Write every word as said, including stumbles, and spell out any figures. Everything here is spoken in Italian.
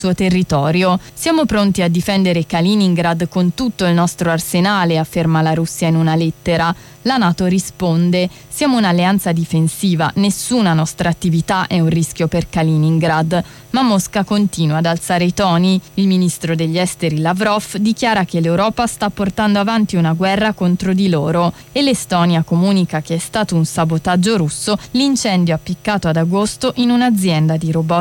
suo territorio. Siamo pronti a difendere Kaliningrad con tutto il nostro arsenale, afferma la Russia in una lettera. La NATO risponde: siamo un'alleanza difensiva, nessuna nostra attività è un rischio per Kaliningrad. Ma Mosca continua ad alzare i toni. Il ministro degli esteri Lavrov dichiara che l'Europa sta portando avanti una guerra contro di loro e l'Estonia comunica che è stato un sabotaggio russo l'incendio appiccato ad agosto in un'azienda di robotica